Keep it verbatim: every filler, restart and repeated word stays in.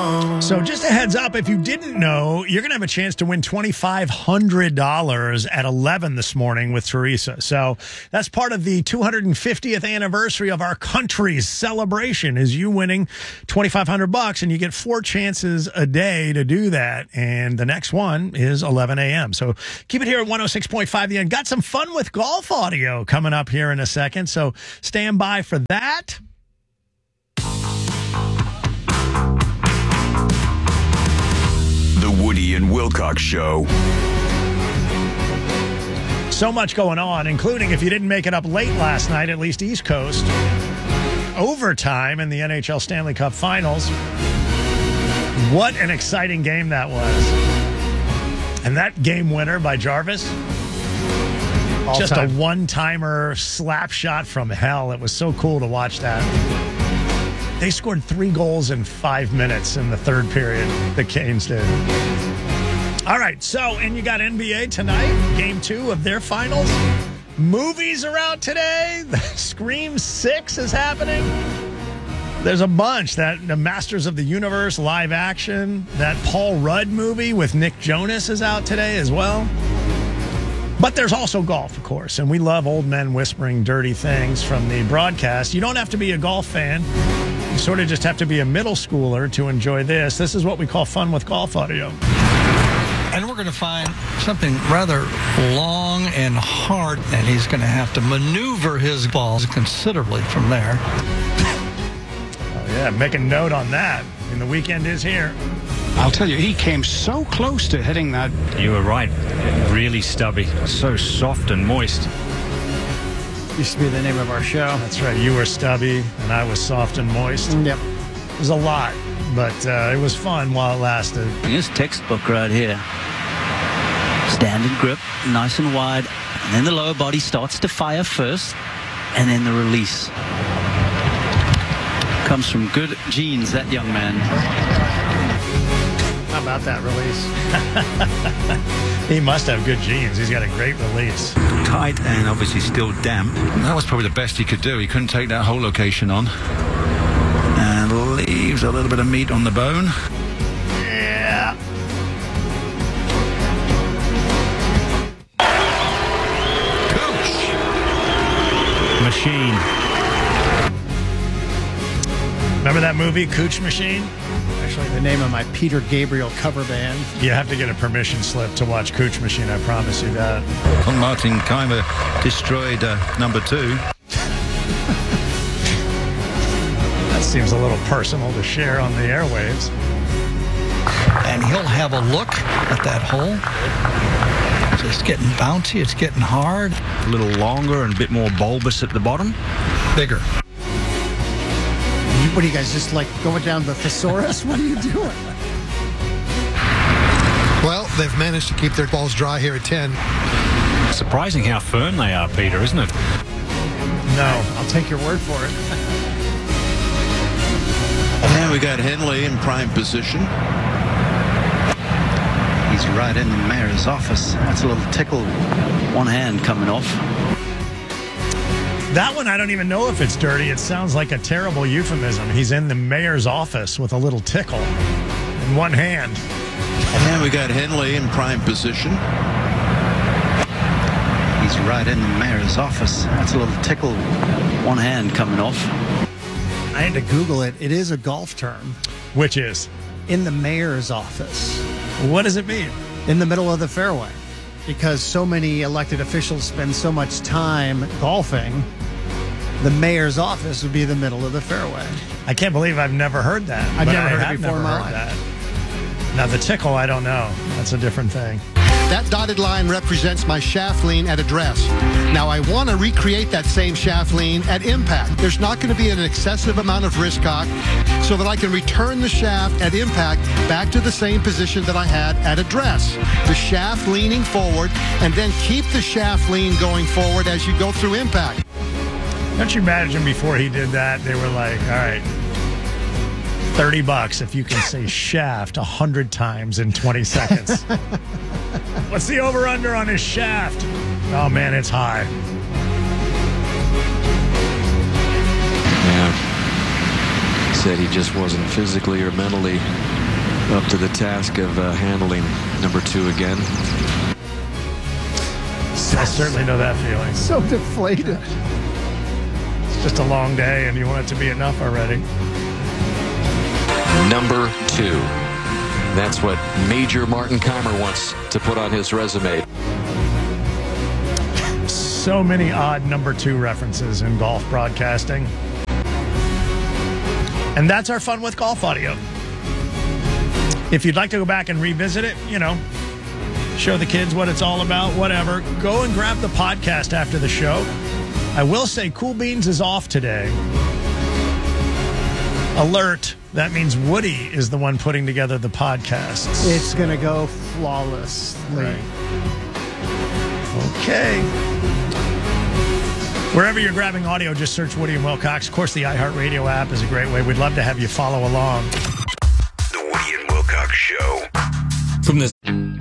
So just a heads up, if you didn't know, you're going to have a chance to win twenty-five hundred dollars at eleven this morning with Teresa. So that's part of the two hundred fiftieth anniversary of our country's celebration, is you winning twenty-five hundred bucks, and you get four chances a day to do that. And the next one is eleven a.m. So keep it here at one oh six point five The End. Got some fun with golf audio coming up here in a second. So stand by for that. The Woody and Wilcox Show. So much going on, including, if you didn't make it up late last night, at least East Coast, overtime in the N H L Stanley Cup Finals. What an exciting game that was. And that game winner by Jarvis, All just time. a one-timer slap shot from hell. It was so cool to watch that. They scored three goals in five minutes in the third period, the Canes did. All right, so, and you got N B A tonight, game two of their finals. Movies are out today. The Scream six is happening. There's a bunch. That the Masters of the Universe live action, that Paul Rudd movie with Nick Jonas is out today as well. But there's also golf, of course, and we love old men whispering dirty things from the broadcast. You don't have to be a golf fan. You sort of just have to be a middle schooler to enjoy this. This is what we call fun with golf audio. And we're going to find something rather long and hard, and he's going to have to maneuver his balls considerably from there. Oh, yeah, make a note on that. I mean, the weekend is here. I'll tell you, he came so close to hitting that. You were right. Really stubby. So soft and moist. Used to be the name of our show. That's right. You were stubby, and I was soft and moist. Yep. It was a lot, but uh, it was fun while it lasted. Here's textbook right here. Standing grip, nice and wide. And then the lower body starts to fire first, and then the release. Comes from good genes, that young man. How about that release? He must have good genes. He's got a great release. Tight and obviously still damp. That was probably the best he could do. He couldn't take that whole location on. And leaves a little bit of meat on the bone. Yeah. Coach. Machine. Remember that movie, Cooch Machine? Actually, the name of my Peter Gabriel cover band. You have to get a permission slip to watch Cooch Machine, I promise you that. Well, Martin kind of destroyed uh, number two. That seems a little personal to share on the airwaves. And he'll have a look at that hole. It's getting bouncy. It's getting hard. A little longer and a bit more bulbous at the bottom. Bigger. What are you guys, just like going down the thesaurus? What are you doing? Well, they've managed to keep their balls dry here at ten. Surprising how firm they are, Peter, isn't it? No. I'll take your word for it. Now we got Henley in prime position. He's right in the mayor's office. That's a little tickle. One hand coming off. That one, I don't even know if it's dirty. It sounds like a terrible euphemism. He's in the mayor's office with a little tickle in one hand. Now we got Henley in prime position. He's right in the mayor's office. That's a little tickle. One hand coming off. I had to Google it. It is a golf term. Which is? In the mayor's office. What does it mean? In the middle of the fairway. Because so many elected officials spend so much time golfing, the mayor's office would be the middle of the fairway. I can't believe I've never heard that. I've never I heard have it before never in my heard life. that. Now, the tickle, I don't know. That's a different thing. That dotted line represents my shaft lean at address. Now, I want to recreate that same shaft lean at impact. There's not going to be an excessive amount of wrist cock so that I can return the shaft at impact back to the same position that I had at address. The shaft leaning forward, and then keep the shaft lean going forward as you go through impact. Don't you imagine before he did that, they were like, all right, thirty bucks if you can say shaft one hundred times in twenty seconds. What's the over-under on his shaft? Oh, man, it's high. Yeah. said he just wasn't physically or mentally up to the task of uh, handling number two again. I certainly know that feeling. So deflated. It's just a long day, and you want it to be enough already. Number two. That's what Major Martin Kaymer wants to put on his resume. So many odd number two references in golf broadcasting. And that's our Fun with Golf audio. If you'd like to go back and revisit it, you know, show the kids what it's all about, whatever, go and grab the podcast after the show. I will say Cool Beans is off today. Alert. That means Woody is the one putting together the podcasts. It's going to go flawlessly. Right. Okay. Wherever you're grabbing audio, just search Woody and Wilcox. Of course, the iHeartRadio app is a great way. We'd love to have you follow along. The Woody and Wilcox Show. From the